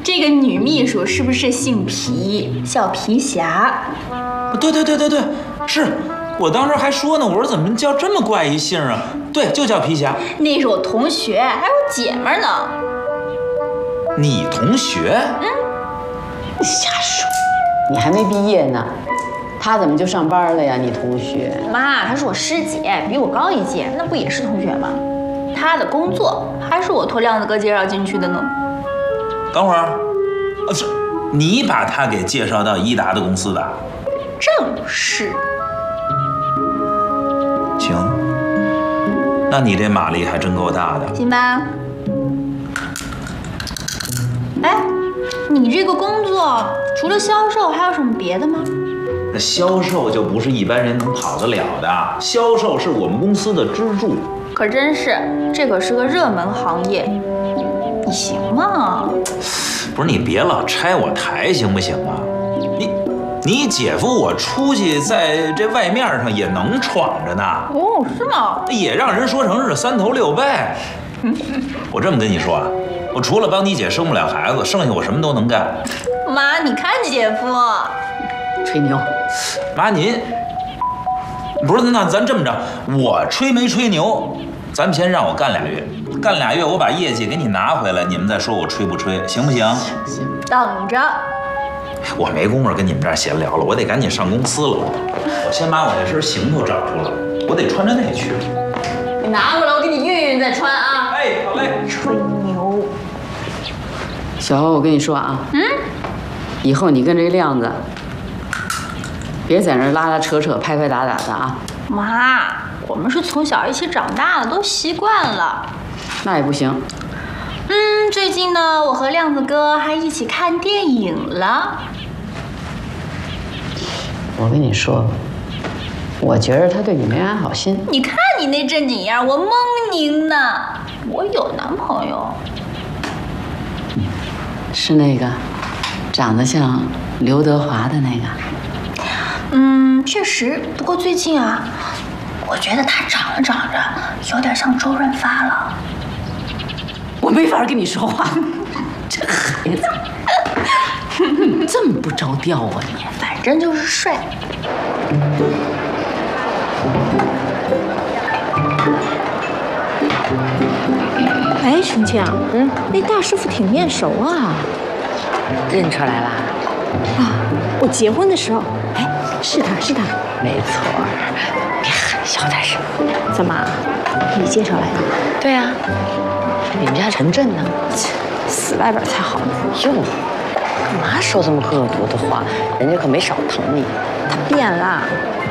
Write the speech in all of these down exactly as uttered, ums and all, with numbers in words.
这个女秘书是不是姓皮，叫皮霞？ 对对对对对，是我当时还说呢，我说怎么叫这么怪一姓啊？对，就叫皮霞。 那是我同学，还有我姐们儿呢。 你同学？ 嗯， 你瞎说，你还没毕业呢。他怎么就上班了呀？你同学？ 妈，她是我师姐，比我高一届，那不也是同学吗？她的工作还是我托亮子哥介绍进去的呢。 等会儿，呃，是你把他给介绍到一达的公司的？ 正是。 行，那你这马力还真够大的。 行吧。哎，你这个工作除了销售还有什么别的吗？ 那销售就不是一般人能跑得了的，销售是我们公司的支柱。 可真是，这可是个热门行业，你行吗？ 不是你别老拆我台行不行啊？你你姐夫我出去在这外面上也能闯着呢。 哦，是吗？ 也让人说成是三头六臂。我这么跟你说啊，我除了帮你姐生不了孩子，剩下我什么都能干。 妈，你看姐夫。 吹牛， 妈您不是，那咱这么着，我吹没吹牛，咱们先让我干俩月，干俩月我把业绩给你拿回来，你们再说我吹不吹，行不行？ 行， 等着。 我没工夫跟你们这儿闲聊了，我得赶紧上公司了。我先把我那身行头找出来，我得穿着那去。 你拿过来，我给你熨熨再穿啊。 哎，好嘞。 吹牛。 小欧，我跟你说啊， 嗯， 以后你跟这亮子，别在那儿拉拉扯扯、拍拍打打的啊。 妈，我们是从小一起长大的，都习惯了。 那也不行。 嗯，最近呢，我和亮子哥还一起看电影了。 我跟你说，我觉得他对你没安好心。 你看你那正经样，我蒙您呢。我有男朋友。 是那个长得像刘德华的那个。 嗯，确实。不过最近啊，我觉得他长着长着有点像周润发了。 我没法跟你说话，这孩子这么不着调啊你！ 反正就是帅。 哎，陈倩，嗯，那大师傅挺面熟啊。 认出来啦？ 啊，我结婚的时候，哎，是他是他。 没错，别喊，小点声。 怎么，你介绍来的？ 对呀、啊，你们家陈震呢？ 死外边才好呢。 哟，干嘛说这么恶毒的话？人家可没少疼你。 他变了。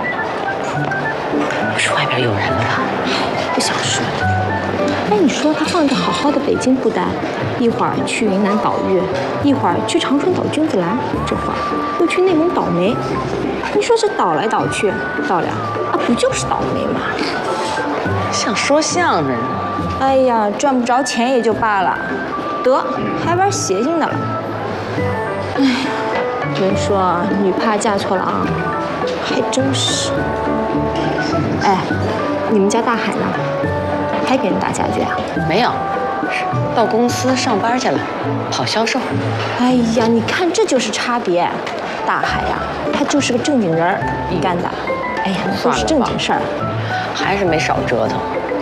不是外边有人了吧？ 不想说。哎，你说他放着好好的北京不待，一会儿去云南岛屿，一会儿去长春岛君子兰，这会儿又去内蒙倒霉。你说这倒来倒去，倒了啊，不就是倒霉吗？ 像说相声呢。 哎呀，赚不着钱也就罢了，得还玩邪性的了。哎呀，人说女怕嫁错郎，还真是。哎，你们家大海呢？还给人打家具啊？ 没有，到公司上班去了，跑销售。 哎呀，你看这就是差别。大海呀、啊，他就是个正经人儿干的。哎呀，那都是正经事儿， 还是没少折腾。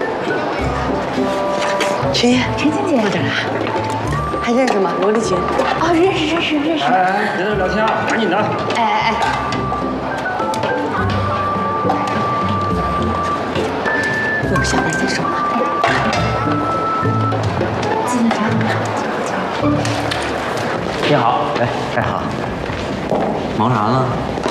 群爷， 陈青姐， 快点来，还认识吗？罗丽群。 哦，认识认识认识。 哎哎，别聊天啊，赶紧的。 哎哎哎。 我下班再说吧。 记得找我。 你好，哎哎好，忙啥呢？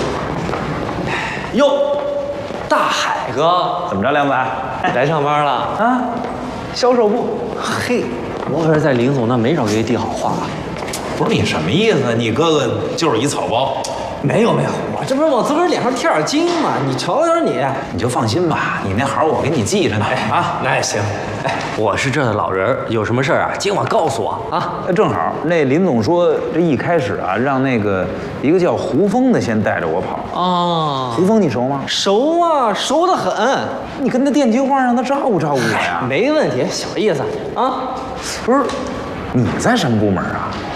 哟，大海哥， 怎么着，梁仔？ 来上班了啊？销售部。嘿，我可是在林总那没少给你递好话。 不是你什么意思？你哥哥就是一草包。 没有没有，我这不是往自个儿脸上贴点金吗？你瞧瞧你， 你就放心吧，你那好我给你记着呢。啊， 那也行。哎，我是这儿的老人，有什么事儿啊，尽管告诉我啊。 那正好，那林总说这一开始啊，让那个一个叫胡峰的先带着我跑。 哦， 胡峰你熟吗？ 熟啊，熟得很。 你跟他电句话，让他照顾照顾我呀。 没问题，小意思啊。 不是，你在什么部门啊？